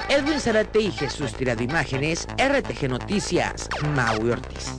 Edwin Zárate y Jesús Tirado Imágenes, RTG Noticias, Maui Ortiz.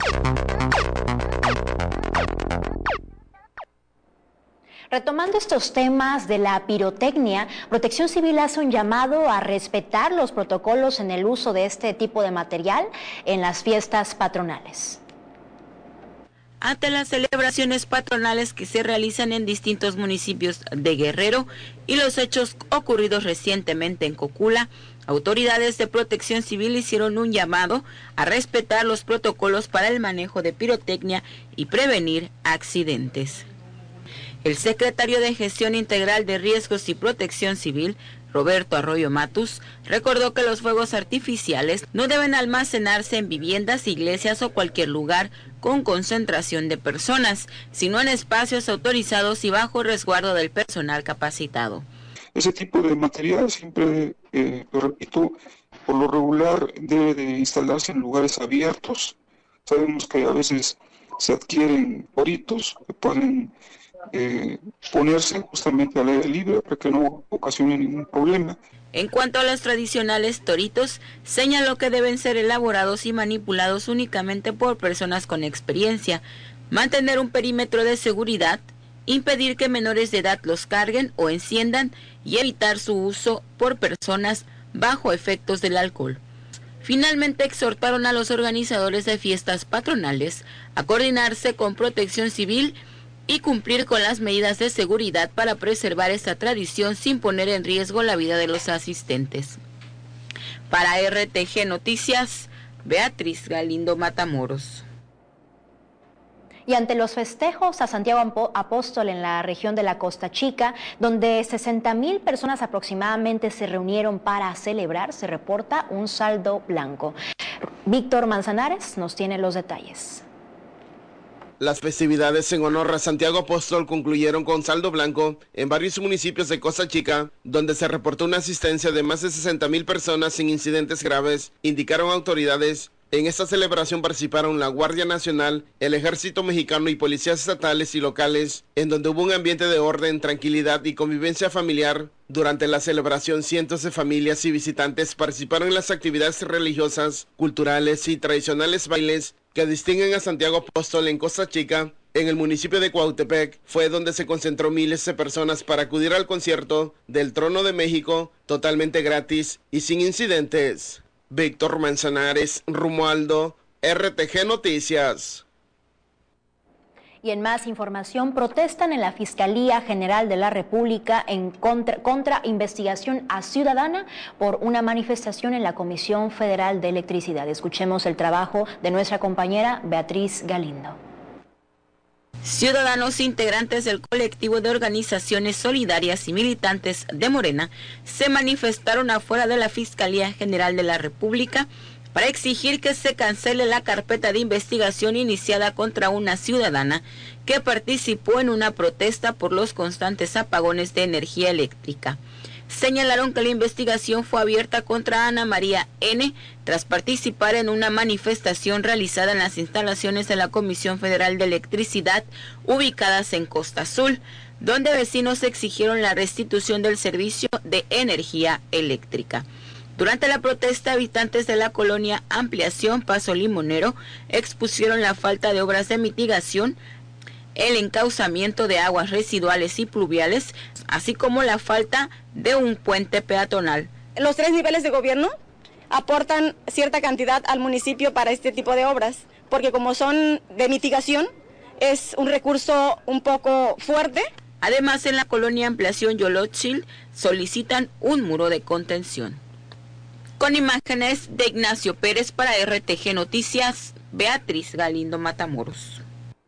Retomando estos temas de la pirotecnia, Protección Civil hace un llamado a respetar los protocolos en el uso de este tipo de material en las fiestas patronales. Ante las celebraciones patronales que se realizan en distintos municipios de Guerrero y los hechos ocurridos recientemente en Cocula, autoridades de Protección Civil hicieron un llamado a respetar los protocolos para el manejo de pirotecnia y prevenir accidentes. El secretario de Gestión Integral de Riesgos y Protección Civil, Roberto Arroyo Matus, recordó que los fuegos artificiales no deben almacenarse en viviendas, iglesias o cualquier lugar con concentración de personas, sino en espacios autorizados y bajo resguardo del personal capacitado. Ese tipo de material siempre, lo repito, por lo regular debe de instalarse en lugares abiertos. Sabemos que a veces se adquieren poritos que pueden ponerse justamente al aire libre para que no ocasione ningún problema. En cuanto a los tradicionales toritos, señaló que deben ser elaborados y manipulados únicamente por personas con experiencia, mantener un perímetro de seguridad, impedir que menores de edad los carguen o enciendan y evitar su uso por personas bajo efectos del alcohol. Finalmente exhortaron a los organizadores de fiestas patronales a coordinarse con Protección Civil y cumplir con las medidas de seguridad para preservar esta tradición sin poner en riesgo la vida de los asistentes. Para RTG Noticias, Beatriz Galindo Matamoros. Y ante los festejos a Santiago Apóstol en la región de la Costa Chica, donde 60,000 personas aproximadamente se reunieron para celebrar, se reporta un saldo blanco. Víctor Manzanares nos tiene los detalles. Las festividades en honor a Santiago Apóstol concluyeron con saldo blanco en varios municipios de Costa Chica, donde se reportó una asistencia de más de 60,000 personas sin incidentes graves, indicaron autoridades. En esta celebración participaron la Guardia Nacional, el Ejército Mexicano y policías estatales y locales, en donde hubo un ambiente de orden, tranquilidad y convivencia familiar. Durante la celebración, cientos de familias y visitantes participaron en las actividades religiosas, culturales y tradicionales bailes que distinguen a Santiago Apóstol en Costa Chica. En el municipio de Cuautepec fue donde se concentró miles de personas para acudir al concierto del Trono de México, totalmente gratis y sin incidentes. Víctor Manzanares, Romualdo, RTG Noticias. Y en más información, protestan en la Fiscalía General de la República en contra investigación a ciudadana por una manifestación en la Comisión Federal de Electricidad. Escuchemos el trabajo de nuestra compañera Beatriz Galindo. Ciudadanos integrantes del colectivo de organizaciones solidarias y militantes de Morena se manifestaron afuera de la Fiscalía General de la República para exigir que se cancele la carpeta de investigación iniciada contra una ciudadana que participó en una protesta por los constantes apagones de energía eléctrica. Señalaron que la investigación fue abierta contra Ana María N. tras participar en una manifestación realizada en las instalaciones de la Comisión Federal de Electricidad ubicadas en Costa Azul, donde vecinos exigieron la restitución del servicio de energía eléctrica. Durante la protesta, habitantes de la colonia Ampliación Paso Limonero expusieron la falta de obras de mitigación, el encauzamiento de aguas residuales y pluviales, así como la falta de un puente peatonal. Los 3 niveles de gobierno aportan cierta cantidad al municipio para este tipo de obras, porque como son de mitigación, es un recurso un poco fuerte. Además, en la colonia Ampliación Yolochil solicitan un muro de contención. Con imágenes de Ignacio Pérez para RTG Noticias, Beatriz Galindo Matamoros.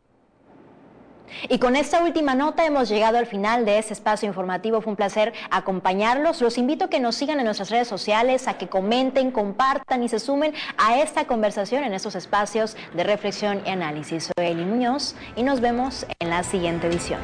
Y con esta última nota hemos llegado al final de este espacio informativo. Fue un placer acompañarlos. Los invito a que nos sigan en nuestras redes sociales, a que comenten, compartan y se sumen a esta conversación en estos espacios de reflexión y análisis. Soy Eli Muñoz y nos vemos en la siguiente edición.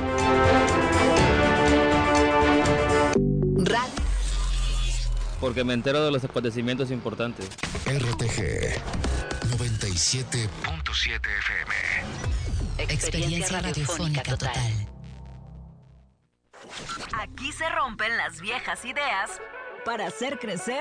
Porque me entero de los acontecimientos importantes. RTG 97.7 FM. Experiencia radiofónica total. Aquí se rompen las viejas ideas para hacer crecer